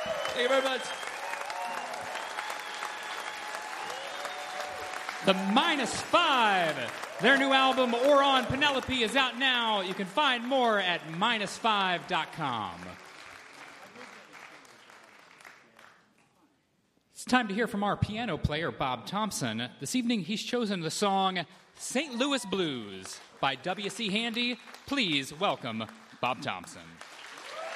Thank you very much. The -5. Their new album, Or on Penelope, is out now. You can find more at -5.com. It's time to hear from our piano player, Bob Thompson. This evening, he's chosen the song St. Louis Blues by W.C. Handy. Please welcome Bob Thompson.